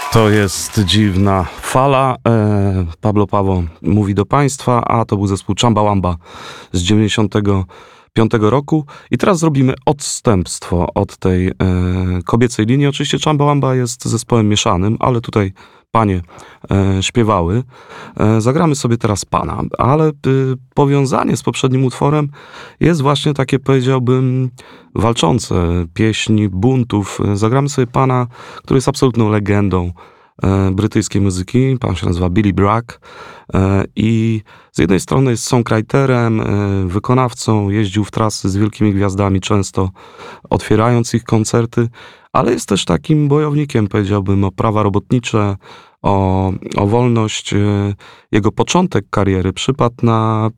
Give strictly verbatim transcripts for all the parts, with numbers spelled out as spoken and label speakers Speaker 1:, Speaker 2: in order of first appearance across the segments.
Speaker 1: To jest dziwna fala. E, Pablo Paweł mówi do państwa, a to był zespół Chumbawamba z dziewięćdziesiątego piątego roku. I teraz zrobimy odstępstwo od tej e, kobiecej linii. Oczywiście Chumbawamba jest zespołem mieszanym, ale tutaj panie e, śpiewały. E, zagramy sobie teraz pana, ale e, powiązanie z poprzednim utworem jest właśnie takie, powiedziałbym, walczące. Pieśń buntów. E, zagramy sobie pana, który jest absolutną legendą e, brytyjskiej muzyki. Pan się nazywa Billy Bragg e, i z jednej strony jest songwriterem, e, wykonawcą, jeździł w trasy z wielkimi gwiazdami, często otwierając ich koncerty, ale jest też takim bojownikiem, powiedziałbym, o prawa robotnicze, o, o wolność. Jego początek kariery przypadł na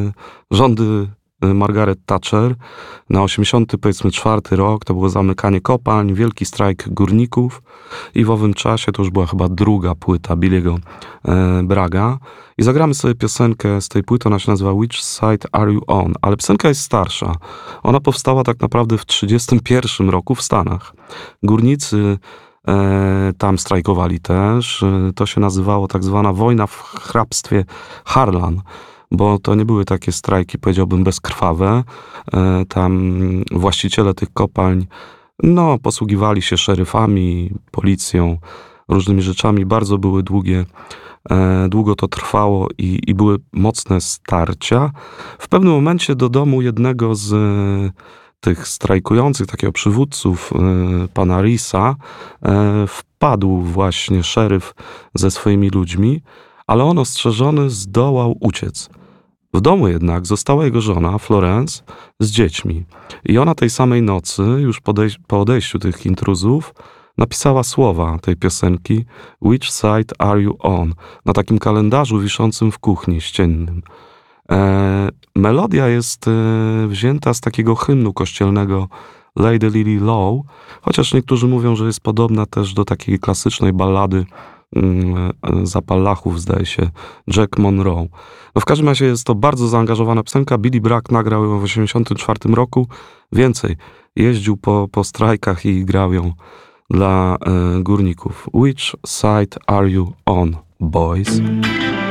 Speaker 1: y, rządy Margaret Thatcher, na osiemdziesiąty, powiedzmy, czwarty rok. To było zamykanie kopalń, wielki strajk górników i w owym czasie to już była chyba druga płyta Billy'ego e, Bragga. I zagramy sobie piosenkę z tej płyty, ona się nazywa Which Side Are You On? Ale piosenka jest starsza. Ona powstała tak naprawdę w trzydziestym pierwszym roku w Stanach. Górnicy e, tam strajkowali też. E, to się nazywało tak zwana wojna w hrabstwie Harlan, bo to nie były takie strajki, powiedziałbym, bezkrwawe. E, tam właściciele tych kopalń, no, posługiwali się szeryfami, policją, różnymi rzeczami. Bardzo były długie, e, długo to trwało i, i były mocne starcia. W pewnym momencie do domu jednego z e, tych strajkujących, takiego przywódców, e, pana Risa, e, wpadł właśnie szeryf ze swoimi ludźmi, ale on ostrzeżony zdołał uciec. W domu jednak została jego żona, Florence, z dziećmi. I ona tej samej nocy, już podejś- po odejściu tych intruzów, napisała słowa tej piosenki Which Side Are You On? Na takim kalendarzu wiszącym w kuchni ściennym. E, melodia jest e, wzięta z takiego hymnu kościelnego Lady Lily Low, chociaż niektórzy mówią, że jest podobna też do takiej klasycznej ballady z Appalachów, zdaje się, Jack Monroe. No w każdym razie jest to bardzo zaangażowana piosenka. Billy Bragg nagrał ją w osiemdziesiątym czwartym roku. Więcej, jeździł po, po strajkach i grał ją dla e, górników. Which side are you on, boys?